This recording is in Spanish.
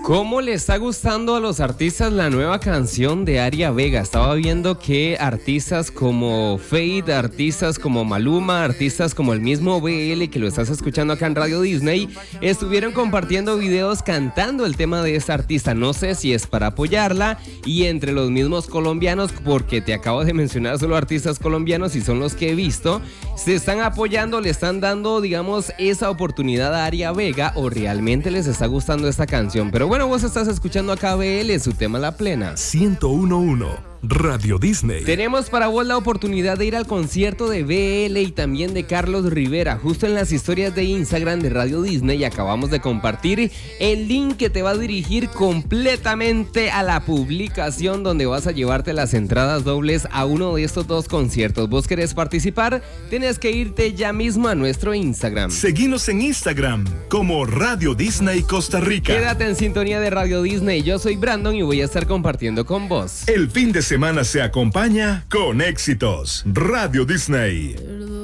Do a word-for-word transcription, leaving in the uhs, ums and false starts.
¿Cómo le está gustando a los artistas la nueva canción de Aria Vega? Estaba viendo que artistas como Fade, artistas como Maluma, artistas como el mismo B L, que lo estás escuchando acá en Radio Disney, estuvieron compartiendo videos cantando el tema de esta artista. No sé si es para apoyarla, y entre los mismos colombianos, porque te acabo de mencionar solo artistas colombianos y son los que he visto, se están apoyando, le están dando, digamos, esa oportunidad a Aria Vega, o realmente les está gustando esta canción. Pero bueno, Bueno, vos estás escuchando acá a B L en su tema La Plena. ciento uno punto uno Radio Disney. Tenemos para vos la oportunidad de ir al concierto de B L y también de Carlos Rivera. Justo en las historias de Instagram de Radio Disney acabamos de compartir el link que te va a dirigir completamente a la publicación donde vas a llevarte las entradas dobles a uno de estos dos conciertos. ¿Vos querés participar? Tenés que irte ya mismo a nuestro Instagram. Seguinos en Instagram como Radio Disney Costa Rica. Quédate en sintonía de Radio Disney. Yo soy Brandon y voy a estar compartiendo con vos. El fin de semana se acompaña con éxitos. Radio Disney.